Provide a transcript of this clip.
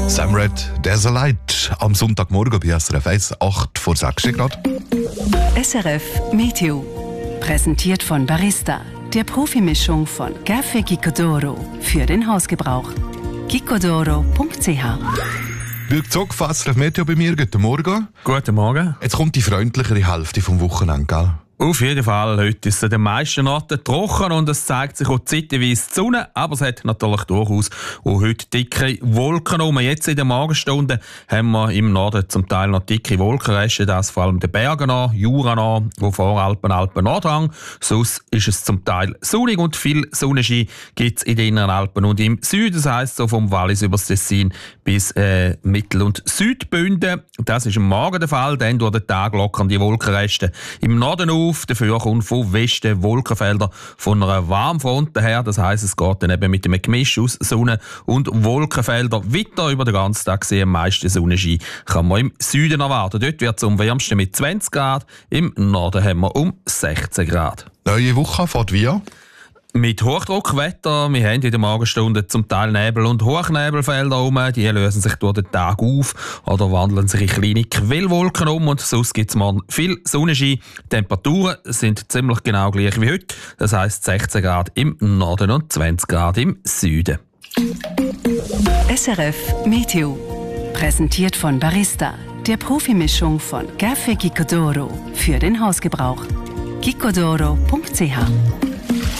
Sam Red, There's a Light. Am Sonntagmorgen bei SRF 1, 8 vor 6 Grad. SRF Meteo. Präsentiert von Barista, der Profimischung von Café Gicodoro für den Hausgebrauch. gicodoro.ch. Birg Zog, SRF Meteo bei mir. Guten Morgen. Guten Morgen. Jetzt kommt die freundlichere Hälfte vom Wochenende, gell? Auf jeden Fall. Heute ist es an den meisten Orten trocken und es zeigt sich auch zeitweise die Sonne. Aber es hat natürlich durchaus auch heute dicke Wolken rum. Jetzt in den Morgenstunden haben wir im Norden zum Teil noch dicke Wolkenreste. Das vor allem den Bergen an, Jura an, wo Voralpen, Alpen Nordhang. Sonst ist es zum Teil sonnig und viel Sonnenschein gibt es in den Inneren Alpen und im Süden. Das heisst so vom Wallis über das Tessin bis Mittel- und Südbünden. Das ist am Morgen der Fall. Dann durch den Tag lockern die Wolkenreste im Norden auf. Dafür kommt von Westen Wolkenfelder von einer Warmfront daher. Das heisst, es geht dann eben mit einem Gemisch aus Sonne- und Wolkenfelder weiter über den ganzen Tag gesehen. Am meisten Sonnenschein kann man im Süden erwarten. Dort wird es am wärmsten mit 20 Grad. Im Norden haben wir um 16 Grad. Neue Woche fährt wie an? Mit Hochdruckwetter. Wir haben in den Morgenstunden zum Teil Nebel- und Hochnebelfelder um. Die lösen sich durch den Tag auf oder wandeln sich in kleine Quellwolken um. Und sonst gibt es morgen viel Sonnenschein. Die Temperaturen sind ziemlich genau gleich wie heute. Das heisst 16 Grad im Norden und 20 Grad im Süden. SRF Meteo. Präsentiert von Barista, der Profimischung von Café Gicodoro für den Hausgebrauch. gicodoro.ch.